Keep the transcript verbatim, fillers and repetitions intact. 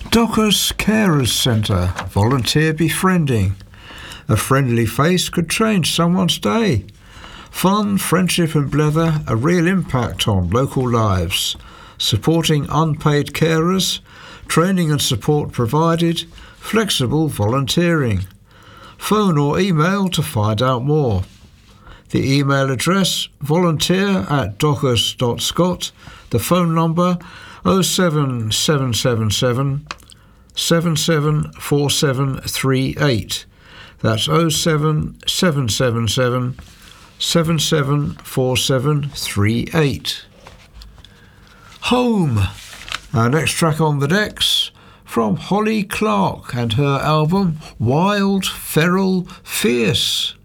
Dockers Carers Centre, volunteer befriending. A friendly face could change someone's day. Fun, friendship and blether, a real impact on local lives. Supporting unpaid carers, training and support provided, flexible volunteering. Phone or email to find out more. The email address volunteer at dockers dot scot. The phone number oh seven seven seven seven, seven seven four seven three eight. That's oh seven seven seven seven, seven seven four seven three eight. Home. Our next track on the decks from Holly Clark and her album Wild, Feral, Fierce.